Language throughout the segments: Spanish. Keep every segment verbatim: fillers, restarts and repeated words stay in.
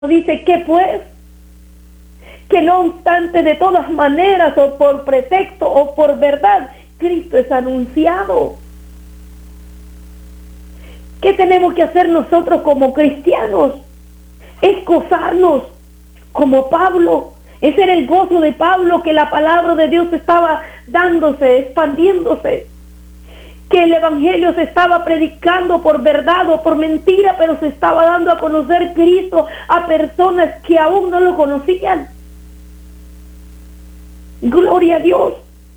dice que pues, que no obstante de todas maneras o por pretexto o por verdad, Cristo es anunciado. ¿Qué tenemos que hacer nosotros como cristianos? Es gozarnos como Pablo. Ese era el gozo de Pablo, que la palabra de Dios estaba dándose, expandiéndose, que el evangelio se estaba predicando por verdad o por mentira, pero se estaba dando a conocer Cristo a personas que aún no lo conocían. Gloria a Dios.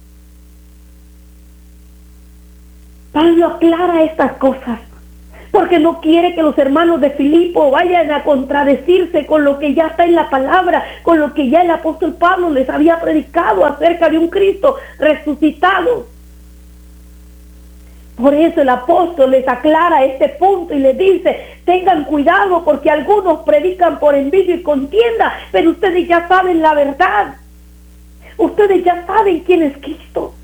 Pablo aclara estas cosas porque no quiere que los hermanos de Filipo vayan a contradecirse con lo que ya está en la palabra, con lo que ya el apóstol Pablo les había predicado acerca de un Cristo resucitado. Por eso el apóstol les aclara este punto y les dice: tengan cuidado, porque algunos predican por envidia y contienda, pero ustedes ya saben la verdad. Ustedes ya saben quién es Cristo.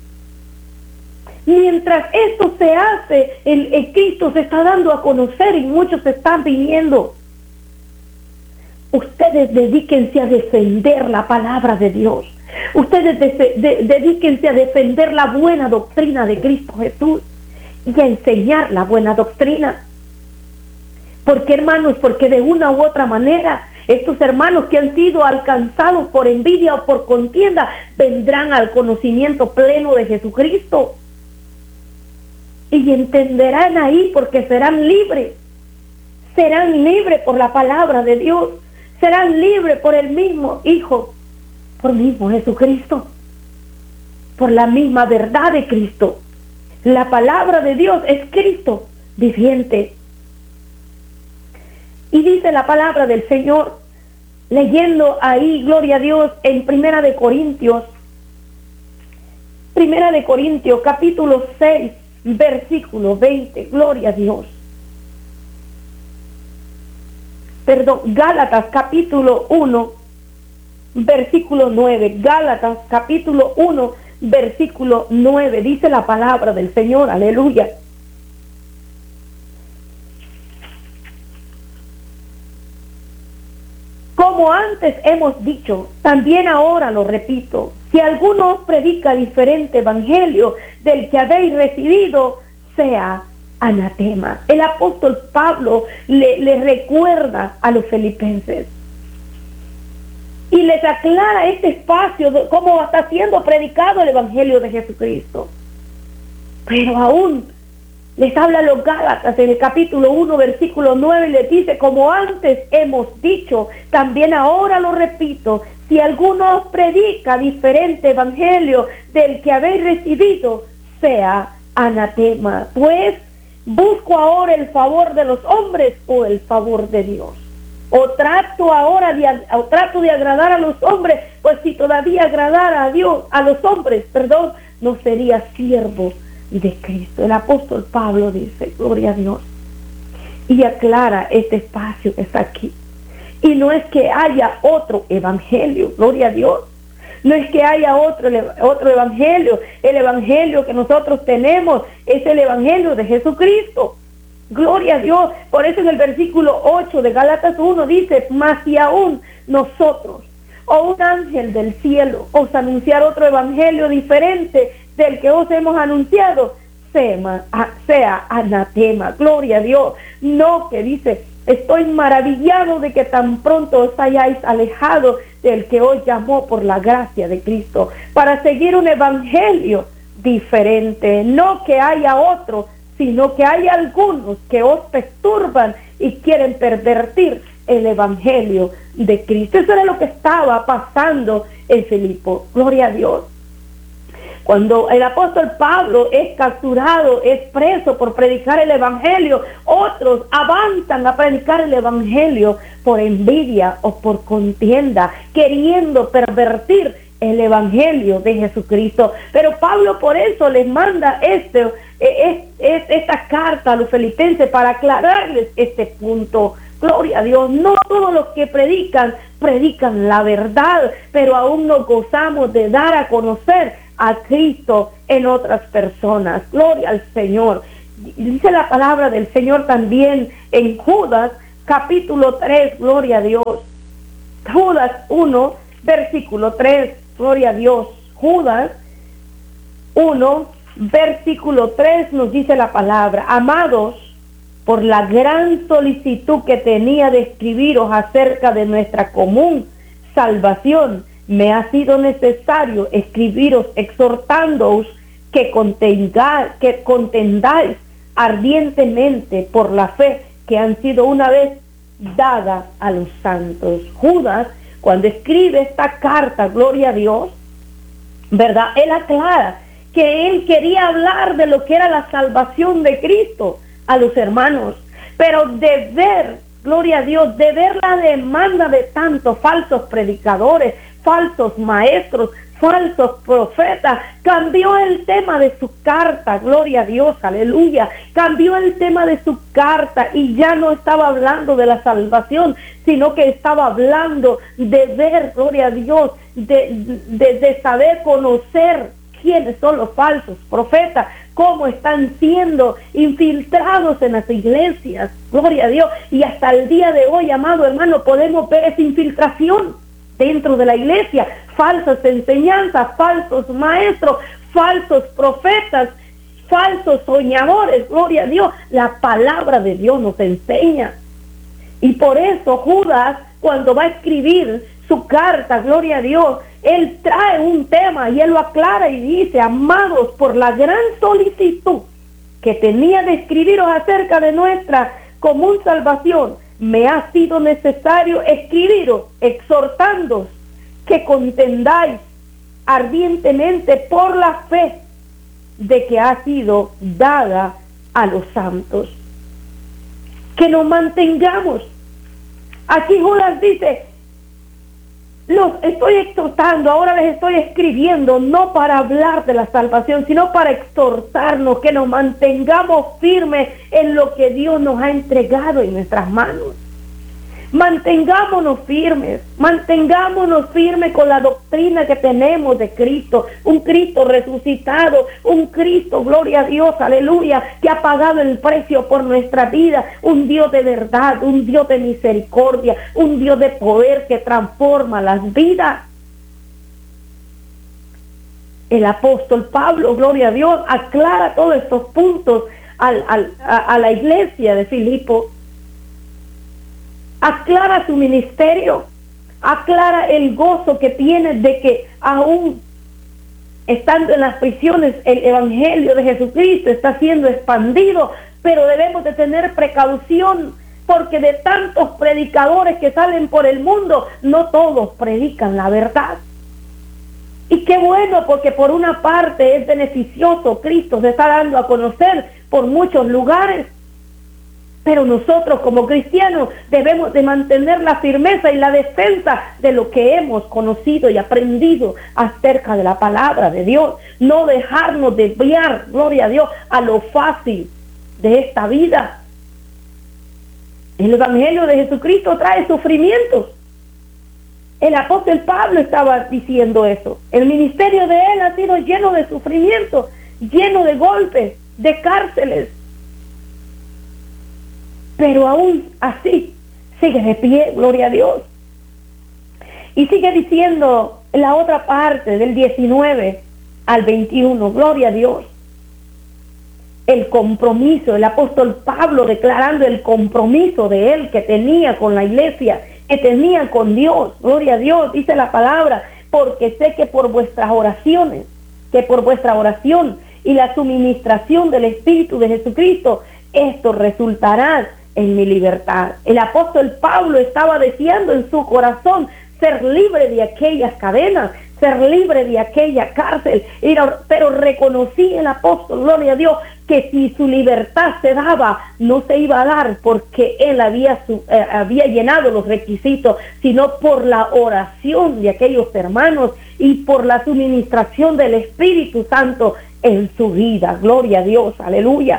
Mientras esto se hace, el, el Cristo se está dando a conocer y muchos están viniendo. Ustedes dedíquense a defender la palabra de Dios. Ustedes de, de, dedíquense a defender la buena doctrina de Cristo Jesús y a enseñar la buena doctrina. ¿Por qué, hermanos? Porque de una u otra manera estos hermanos que han sido alcanzados por envidia o por contienda vendrán al conocimiento pleno de Jesucristo. Y entenderán ahí, porque serán libres. Serán libres por la palabra de Dios. Serán libres por el mismo Hijo, por el mismo Jesucristo, por la misma verdad de Cristo. La palabra de Dios es Cristo viviente. Y dice la palabra del Señor, leyendo ahí, gloria a Dios, en Primera de Corintios, Primera de Corintios, capítulo seis, versículo veinte, gloria a Dios. Perdón, Gálatas, capítulo uno, versículo nueve. Gálatas, capítulo uno, versículo nueve. Dice la palabra del Señor, aleluya. Como antes hemos dicho, también ahora lo repito: si alguno os predica diferente evangelio del que habéis recibido, sea anatema. El apóstol Pablo le, le recuerda a los filipenses y les aclara este espacio de cómo está siendo predicado el evangelio de Jesucristo. Pero aún les habla a los Gálatas en el capítulo uno, versículo nueve, y les dice: como antes hemos dicho, también ahora lo repito, si alguno os predica diferente evangelio del que habéis recibido, sea anatema. Pues, ¿busco ahora el favor de los hombres o el favor de Dios? ¿O trato ahora de, o trato de agradar a los hombres? Pues si todavía agradara a Dios, a los hombres, perdón, no sería siervo de Cristo. El apóstol Pablo dice, gloria a Dios, y aclara este espacio que está aquí. Y no es que haya otro evangelio, gloria a Dios. No es que haya otro, otro evangelio. El evangelio que nosotros tenemos es el evangelio de Jesucristo. Gloria a Dios. Por eso en el versículo ocho de Gálatas uno dice: mas si aún nosotros o un ángel del cielo os anunciar otro evangelio diferente del que os hemos anunciado, sea, sea anatema. Gloria a Dios. No, que dice: estoy maravillado de que tan pronto os hayáis alejado del que os llamó por la gracia de Cristo para seguir un evangelio diferente. No que haya otro, sino que hay algunos que os perturban y quieren pervertir el evangelio de Cristo. Eso era lo que estaba pasando en Filipo. Gloria a Dios. Cuando el apóstol Pablo es capturado, es preso por predicar el evangelio, otros avanzan a predicar el evangelio por envidia o por contienda, queriendo pervertir el evangelio de Jesucristo. Pero Pablo por eso les manda este, es, es, esta carta a los filipenses para aclararles este punto. Gloria a Dios. No todos los que predican, predican la verdad, pero aún nos gozamos de dar a conocer a Cristo en otras personas. Gloria al Señor. Dice la palabra del Señor también en Judas, capítulo tres, gloria a Dios. Judas uno, versículo tres, gloria a Dios. Judas uno, versículo tres nos dice la palabra: amados, por la gran solicitud que tenía de escribiros acerca de nuestra común salvación, me ha sido necesario escribiros exhortándoos que contengáis, que contendáis ardientemente por la fe que han sido una vez dada a los santos. Judas, cuando escribe esta carta, gloria a Dios, ¿verdad? Él aclara que él quería hablar de lo que era la salvación de Cristo a los hermanos, pero de ver, gloria a Dios, de ver la demanda de tantos falsos predicadores, falsos maestros, falsos profetas, cambió el tema de su carta, gloria a Dios, aleluya, cambió el tema de su carta y ya no estaba hablando de la salvación, sino que estaba hablando de ver, gloria a Dios, de, de, de saber conocer quiénes son los falsos profetas, cómo están siendo infiltrados en las iglesias, gloria a Dios, y hasta el día de hoy, amado hermano, podemos ver esa infiltración dentro de la iglesia, falsas enseñanzas, falsos maestros, falsos profetas, falsos soñadores, gloria a Dios. La palabra de Dios nos enseña, y por eso Judas, cuando va a escribir su carta, gloria a Dios, él trae un tema y él lo aclara y dice: amados, por la gran solicitud que tenía de escribiros acerca de nuestra común salvación, me ha sido necesario escribiros exhortándoos que contendáis ardientemente por la fe de que ha sido dada a los santos. Que nos mantengamos. Aquí Judas dice: los estoy exhortando, ahora les estoy escribiendo, no para hablar de la salvación, sino para exhortarnos, que nos mantengamos firmes en lo que Dios nos ha entregado en nuestras manos. Mantengámonos firmes, mantengámonos firmes con la doctrina que tenemos de Cristo, un Cristo resucitado, un Cristo, gloria a Dios, aleluya, que ha pagado el precio por nuestra vida, un Dios de verdad, un Dios de misericordia, un Dios de poder que transforma las vidas. El apóstol Pablo, gloria a Dios, aclara todos estos puntos al, al, a, a la iglesia de Filipo. Aclara su ministerio, aclara el gozo que tiene de que aún estando en las prisiones el evangelio de Jesucristo está siendo expandido, pero debemos de tener precaución, porque de tantos predicadores que salen por el mundo, no todos predican la verdad. Y qué bueno, porque por una parte es beneficioso, Cristo se está dando a conocer por muchos lugares, pero nosotros como cristianos debemos de mantener la firmeza y la defensa de lo que hemos conocido y aprendido acerca de la palabra de Dios. No dejarnos desviar, gloria a Dios, a lo fácil de esta vida. El evangelio de Jesucristo trae sufrimientos. El apóstol Pablo estaba diciendo eso. El ministerio de él ha sido lleno de sufrimientos, lleno de golpes, de cárceles. Pero aún así sigue de pie, gloria a Dios. Y sigue diciendo la otra parte del diecinueve al veintiuno, gloria a Dios. El compromiso, el apóstol Pablo declarando el compromiso de él que tenía con la iglesia, que tenía con Dios, gloria a Dios, dice la palabra: porque sé que por vuestras oraciones, que por vuestra oración y la suministración del Espíritu de Jesucristo, esto resultará en mi libertad. El apóstol Pablo estaba deseando en su corazón ser libre de aquellas cadenas, ser libre de aquella cárcel, pero reconocí el apóstol, gloria a Dios, que si su libertad se daba, no se iba a dar porque él había, su, eh, había llenado los requisitos, sino por la oración de aquellos hermanos y por la suministración del Espíritu Santo en su vida. Gloria a Dios, aleluya.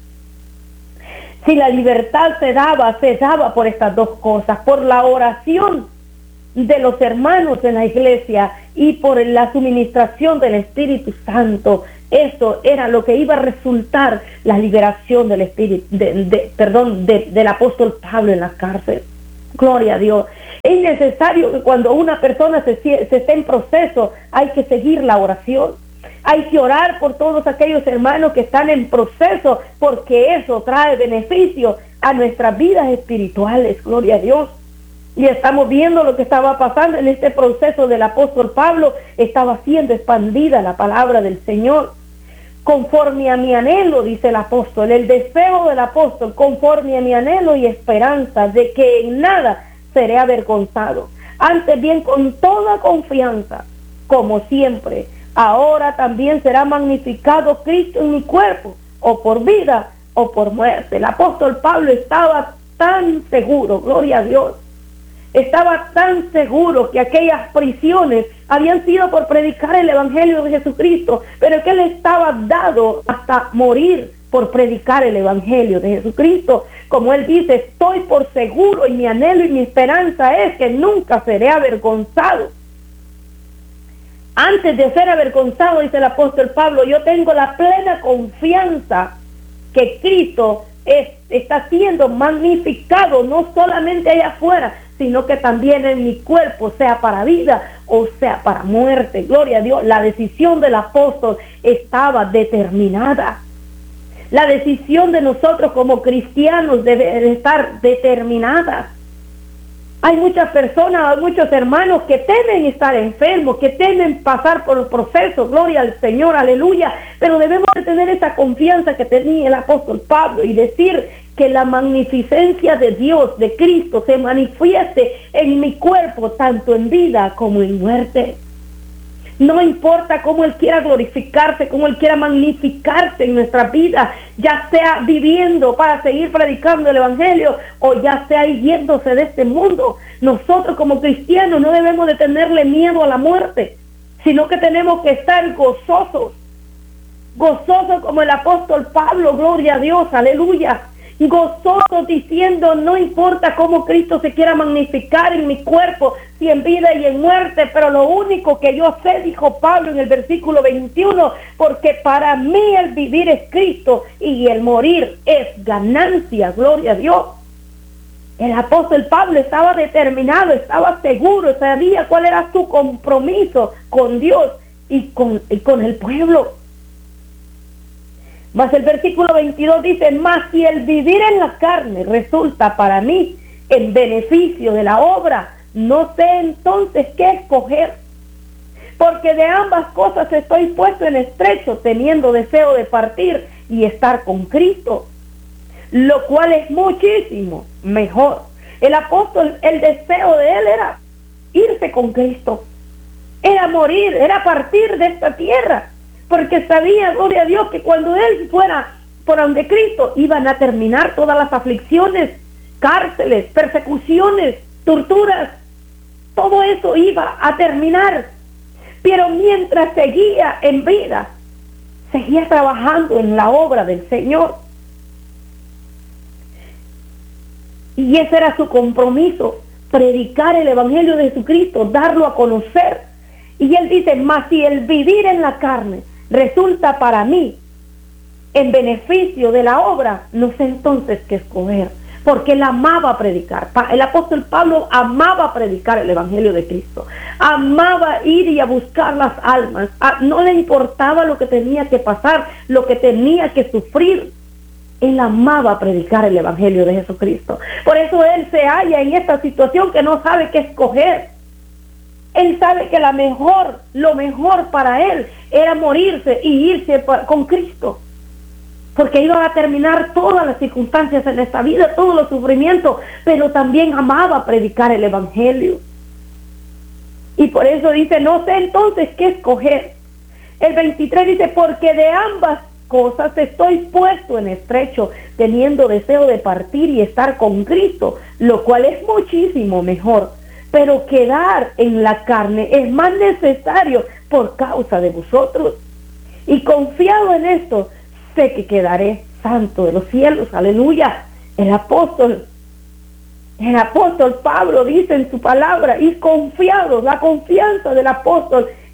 Si la libertad se daba, se daba por estas dos cosas: por la oración de los hermanos en la iglesia y por la suministración del Espíritu Santo Eso era lo que iba a resultar la liberación del espíritu, de, de, perdón, de, del apóstol Pablo en la cárcel. Gloria a Dios. Es necesario que cuando una persona se, se esté en proceso, hay que seguir la oración. Hay que orar por todos aquellos hermanos que están en proceso, porque eso trae beneficio a nuestras vidas espirituales. Gloria a Dios. Y estamos viendo lo que estaba pasando en este proceso del apóstol Pablo. Estaba siendo expandida la palabra del Señor. Conforme a mi anhelo, dice el apóstol, el deseo del apóstol, conforme a mi anhelo y esperanza de que en nada seré avergonzado. Antes bien, con toda confianza, como siempre, ahora también será magnificado Cristo en mi cuerpo, o por vida o por muerte. El apóstol Pablo estaba tan seguro, gloria a Dios, estaba tan seguro que aquellas prisiones habían sido por predicar el evangelio de Jesucristo, pero que él estaba dado hasta morir por predicar el evangelio de Jesucristo. Como él dice, estoy por seguro y mi anhelo y mi esperanza es que nunca seré avergonzado. Antes de ser avergonzado, dice el apóstol Pablo, yo tengo la plena confianza que Cristo es, está siendo magnificado, no solamente allá afuera, sino que también en mi cuerpo, sea para vida o sea para muerte. Gloria a Dios. La decisión del apóstol estaba determinada. La decisión de nosotros como cristianos debe estar determinada. Hay muchas personas, hay muchos hermanos que temen estar enfermos, que temen pasar por el proceso, gloria al Señor, aleluya, pero debemos de tener esa confianza que tenía el apóstol Pablo y decir que la magnificencia de Dios, de Cristo, se manifieste en mi cuerpo, tanto en vida como en muerte. No importa cómo Él quiera glorificarse, cómo Él quiera magnificarse en nuestra vida, ya sea viviendo para seguir predicando el evangelio o ya sea yéndose de este mundo. Nosotros como cristianos no debemos de tenerle miedo a la muerte, sino que tenemos que estar gozosos, gozosos como el apóstol Pablo, gloria a Dios, aleluya. Gozosos diciendo, no importa cómo Cristo se quiera magnificar en mi cuerpo, si en vida y en muerte, pero lo único que yo sé, dijo Pablo en el versículo veintiuno, porque para mí el vivir es Cristo y el morir es ganancia, gloria a Dios. El apóstol Pablo estaba determinado, estaba seguro, sabía cuál era su compromiso con Dios y con, y con el pueblo. Mas el versículo veintidós dice, mas si el vivir en la carne resulta para mí en beneficio de la obra, no sé entonces qué escoger, porque de ambas cosas estoy puesto en estrecho, teniendo deseo de partir y estar con Cristo, lo cual es muchísimo mejor. El apóstol, el deseo de él era irse con Cristo, era morir, era partir de esta tierra, porque sabía, gloria a Dios, que cuando él fuera por donde Cristo, iban a terminar todas las aflicciones, cárceles, persecuciones, torturas, todo eso iba a terminar. Pero mientras seguía en vida, seguía trabajando en la obra del Señor. Y ese era su compromiso, predicar el evangelio de Jesucristo, darlo a conocer. Y él dice, mas si el vivir en la carne resulta para mí en beneficio de la obra, no sé entonces qué escoger, porque él amaba predicar. El apóstol Pablo amaba predicar el evangelio de Cristo, amaba ir y a buscar las almas, no le importaba lo que tenía que pasar, lo que tenía que sufrir. Él amaba predicar el evangelio de Jesucristo. Por eso él se halla en esta situación que no sabe qué escoger. Él sabe que la mejor, lo mejor para él era morirse y irse con Cristo, porque iban a terminar todas las circunstancias en esta vida, todos los sufrimientos, pero también amaba predicar el evangelio. Y por eso dice, no sé entonces qué escoger. El veintitrés dice, porque de ambas cosas estoy puesto en estrecho, teniendo deseo de partir y estar con Cristo, lo cual es muchísimo mejor. Pero quedar en la carne es más necesario por causa de vosotros. Y confiado en esto, sé que quedaré santo de los cielos. Aleluya. El apóstol, el apóstol Pablo dice en su palabra, y confiado, la confianza del apóstol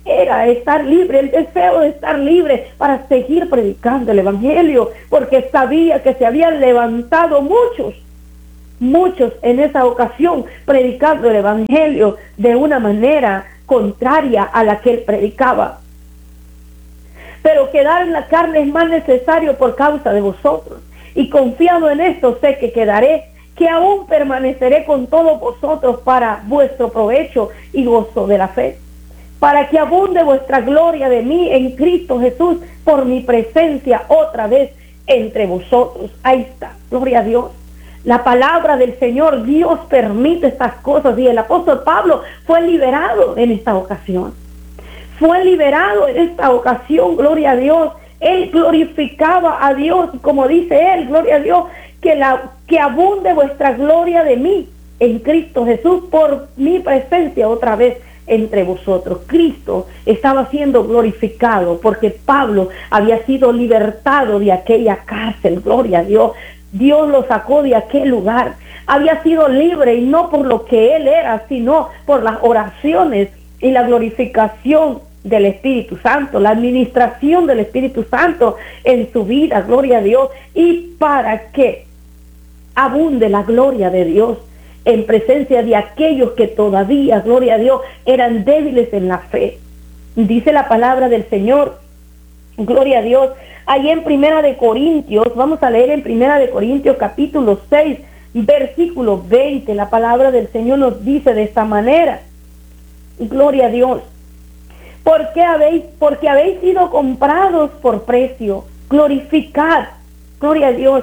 era estar libre, el deseo de estar libre para seguir predicando el evangelio, porque sabía que se habían levantado muchos, muchos en esa ocasión predicando el evangelio de una manera contraria a la que él predicaba. Pero quedar en la carne es más necesario por causa de vosotros, y confiado en esto sé que quedaré, que aún permaneceré con todos vosotros para vuestro provecho y gozo de la fe, para que abunde vuestra gloria de mí en Cristo Jesús por mi presencia otra vez entre vosotros. Ahí está, gloria a Dios. La palabra del Señor, Dios permite estas cosas, y el apóstol Pablo fue liberado en esta ocasión. Fue liberado en esta ocasión, gloria a Dios. Él glorificaba a Dios, como dice él, gloria a Dios, que, la, que abunde vuestra gloria de mí en Cristo Jesús por mi presencia otra vez entre vosotros. Cristo estaba siendo glorificado porque Pablo había sido libertado de aquella cárcel, gloria a Dios. Dios lo sacó de aquel lugar. Había sido libre, y no por lo que él era, sino por las oraciones y la glorificación del Espíritu Santo, la administración del Espíritu Santo en su vida, gloria a Dios, y para que abunde la gloria de Dios en presencia de aquellos que todavía, gloria a Dios, eran débiles en la fe. Dice la palabra del Señor, gloria a Dios, ahí en Primera de Corintios, vamos a leer en Primera de Corintios capítulo seis, versículo veinte, la palabra del Señor nos dice de esta manera, gloria a Dios, porque habéis, porque habéis sido comprados por precio, glorificad, gloria a Dios,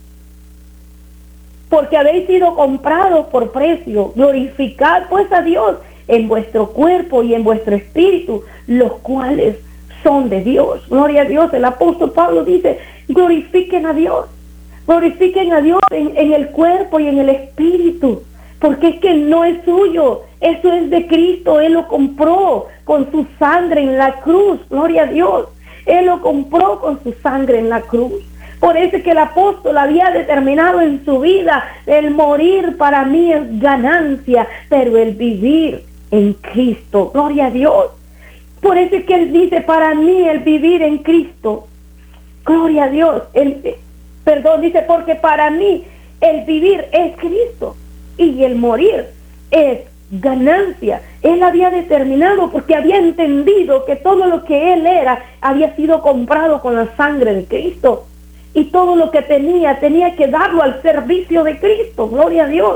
porque habéis sido comprados por precio, glorificad pues a Dios en vuestro cuerpo y en vuestro espíritu, los cuales son de Dios. Gloria a Dios. El apóstol Pablo dice, glorifiquen a Dios, glorifiquen a Dios en, en el cuerpo y en el espíritu, porque es que no es suyo, eso es de Cristo. Él lo compró con su sangre en la cruz, gloria a Dios. Él lo compró con su sangre en la cruz. Por eso es que el apóstol había determinado en su vida, el morir para mí es ganancia, pero el vivir en Cristo, gloria a Dios. Por eso es que él dice, para mí el vivir en Cristo, gloria a Dios. El, perdón, dice, porque para mí el vivir es Cristo y el morir es ganancia. Él había determinado, porque había entendido que todo lo que él era había sido comprado con la sangre de Cristo. Y todo lo que tenía, tenía que darlo al servicio de Cristo. Gloria a Dios.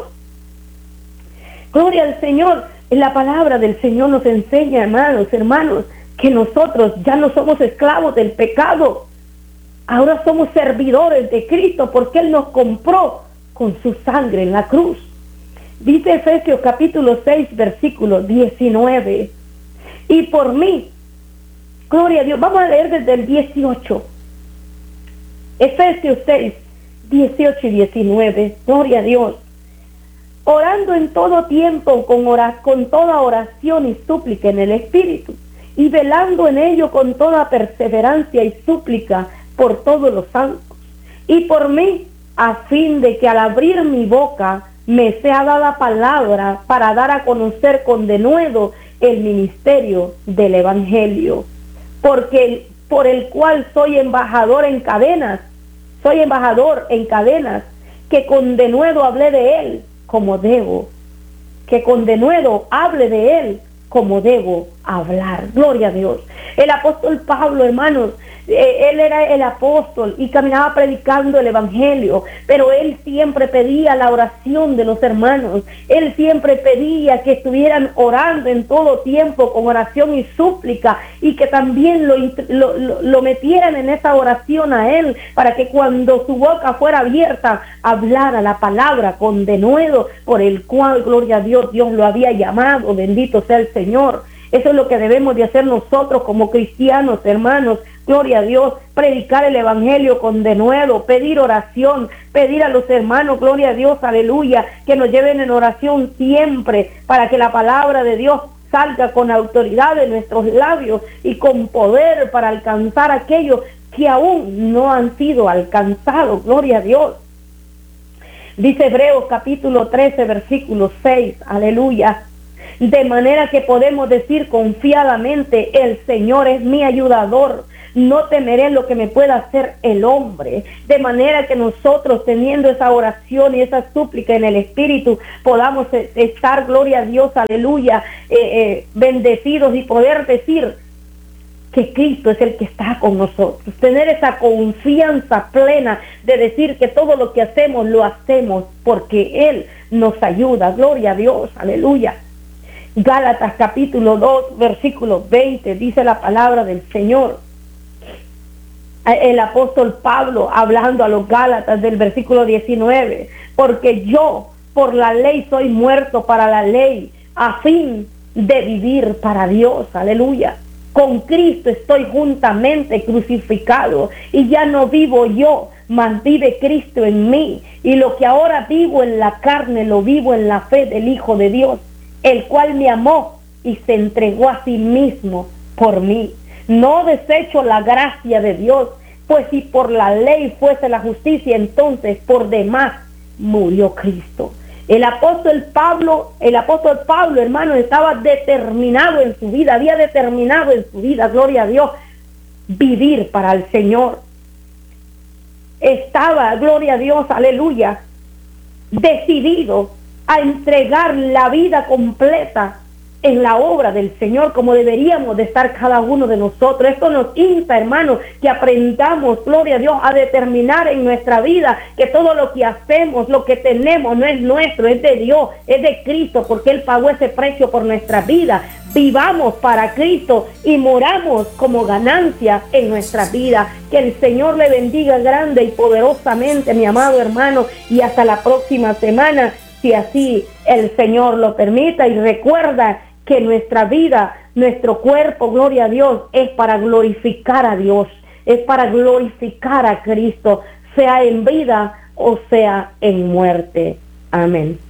Gloria al Señor. La palabra del Señor nos enseña, hermanos, hermanos, que nosotros ya no somos esclavos del pecado. Ahora somos servidores de Cristo, porque Él nos compró con su sangre en la cruz. Dice Efesios capítulo seis, versículo diecinueve. Y por mí, gloria a Dios, vamos a leer desde el dieciocho. Efesios seis, dieciocho y diecinueve, gloria a Dios. Orando en todo tiempo con, ora, con toda oración y súplica en el Espíritu, y velando en ello con toda perseverancia y súplica por todos los santos, y por mí, a fin de que al abrir mi boca me sea dada palabra para dar a conocer con denuedo el ministerio del Evangelio, porque por el cual soy embajador en cadenas, soy embajador en cadenas, que con denuedo hablé de él como debo, que con denuedo hable de él como debo hablar. Gloria a Dios. El apóstol Pablo, hermanos, eh, él era el apóstol y caminaba predicando el evangelio, pero él siempre pedía la oración de los hermanos. Él siempre pedía que estuvieran orando en todo tiempo con oración y súplica, y que también lo, lo, lo, lo metieran en esa oración a él, para que cuando su boca fuera abierta hablara la palabra con denuedo, por el cual, gloria a Dios, Dios lo había llamado. Bendito sea el Señor. Eso es lo que debemos de hacer nosotros como cristianos, hermanos. Gloria a Dios, predicar el evangelio con denuedo, pedir oración, pedir a los hermanos, gloria a Dios, aleluya, que nos lleven en oración siempre, para que la palabra de Dios salga con autoridad de nuestros labios y con poder para alcanzar a aquellos que aún no han sido alcanzados. Gloria a Dios. Dice Hebreos capítulo trece, versículo seis, aleluya. de manera que podemos decir confiadamente, el Señor es mi ayudador, no temeré lo que me pueda hacer el hombre. De manera que nosotros, teniendo esa oración y esa súplica en el Espíritu, podamos estar, gloria a Dios, aleluya, eh, eh, bendecidos y poder decir que Cristo es el que está con nosotros. Tener esa confianza plena de decir que todo lo que hacemos, lo hacemos porque Él nos ayuda. Gloria a Dios, aleluya. Gálatas capítulo dos, versículo veinte, dice la palabra del Señor. El apóstol Pablo hablando a los Gálatas del versículo diecinueve, porque yo por la ley soy muerto para la ley, a fin de vivir para Dios, aleluya. Con Cristo estoy juntamente crucificado, y ya no vivo yo, mas vive Cristo en mí, y lo que ahora vivo en la carne, lo vivo en la fe del Hijo de Dios, el cual me amó y se entregó a sí mismo por mí. No desecho la gracia de Dios, pues si por la ley fuese la justicia, entonces por demás murió Cristo. El apóstol Pablo, el apóstol Pablo, hermano, estaba determinado en su vida, había determinado en su vida, gloria a Dios, vivir para el Señor. Estaba, gloria a Dios, aleluya, decidido a entregar la vida completa en la obra del Señor, como deberíamos de estar cada uno de nosotros. Esto nos insta, hermanos, que aprendamos, gloria a Dios, a determinar en nuestra vida que todo lo que hacemos, lo que tenemos, no es nuestro, es de Dios, es de Cristo, porque Él pagó ese precio por nuestra vida. Vivamos para Cristo y moramos como ganancia en nuestra vida. Que el Señor le bendiga grande y poderosamente, mi amado hermano, y hasta la próxima semana, si así el Señor lo permita. Y recuerda que nuestra vida, nuestro cuerpo, gloria a Dios, es para glorificar a Dios, es para glorificar a Cristo, sea en vida o sea en muerte. Amén.